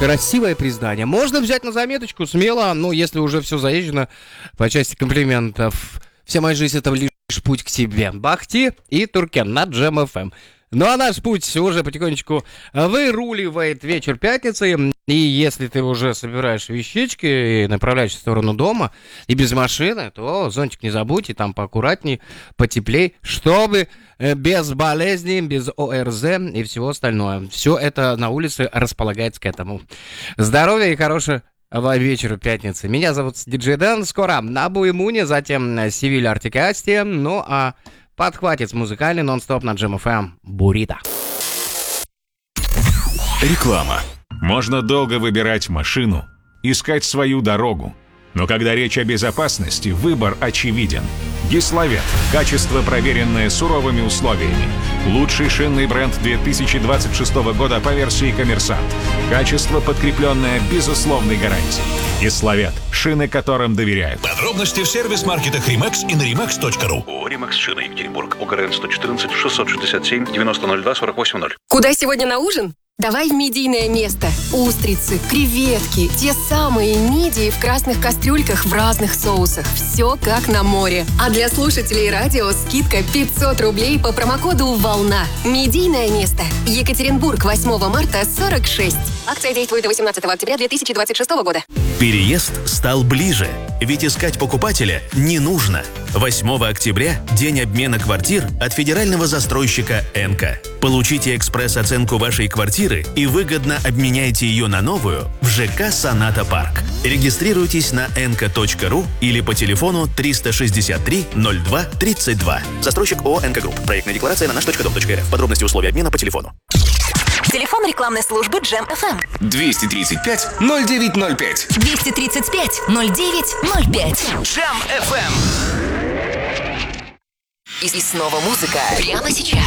Красивое признание. Можно взять на заметочку смело, если уже все заезжено по части комплиментов. Вся моя жизнь — это лишь путь к тебе. Бахти и Туркен на Джем ФМ. Ну а наш путь уже потихонечку выруливает вечер пятницы. И если ты уже собираешь вещички и направляешься в сторону дома, и без машины, то зонтик не забудь, и там поаккуратней, потеплей, чтобы без болезней, без ОРЗ и всего остального. Все это на улице располагается к этому. Здоровья и хорошего вечера пятницы. Меня зовут Диджей Дэн. Скоро на Буэмуне, затем Севиль Артикасти. Ну а подхватит музыкальный нон-стоп на Джем ФМ Бурито. Реклама. Можно долго выбирать машину, искать свою дорогу. Но когда речь о безопасности, выбор очевиден. Гисловет. Качество, проверенное суровыми условиями. Лучший шинный бренд 2026 года по версии «Коммерсант». Качество, подкрепленное безусловной гарантией. Гисловет. Шины, которым доверяют. Подробности в сервис-маркетах Rimax и на rimax.ru. Rimax шины, Екатеринбург. ОГРН 114 667 9002 480. Куда сегодня на ужин? Давай в медийное место. Устрицы, креветки, те самые мидии в красных кастрюльках в разных соусах. Все как на море. А для слушателей радио скидка 500 рублей по промокоду «Волна». Медийное место. Екатеринбург, 8 марта, 46. Акция действует до 18 октября 2026 года. Переезд стал ближе, ведь искать покупателя не нужно. 8 октября – день обмена квартир от федерального застройщика «Энка». Получите экспресс-оценку вашей квартиры и выгодно обменяйте ее на новую в ЖК «Соната Парк». Регистрируйтесь на enka.ru или по телефону 363 02 32. Застройщик ООО «Энка Групп». Проектная декларация на наш.дом.рф. Подробности условий обмена по телефону. Телефон рекламной службы Джем ФМ. 235 0905. 235 0905. Джем ФМ. И снова музыка. Прямо сейчас.